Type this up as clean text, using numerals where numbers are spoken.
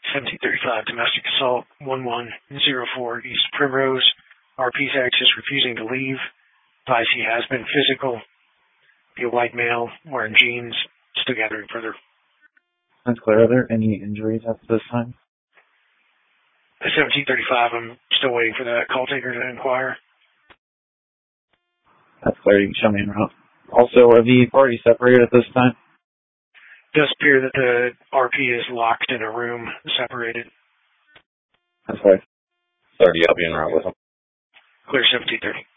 1735, domestic assault, 1104 East Primrose. RP's access refusing to leave. Advise he has been physical. Be a white male wearing jeans. Still gathering further. That's clear. Are there any injuries at this time? 1735, I'm still waiting for that call taker to inquire. That's clear. You can show me en route. Also, are the parties separated at this time? It does appear that the RP is locked in a room, separated. That's clear. 30, I'll be en route with him. Clear 1730.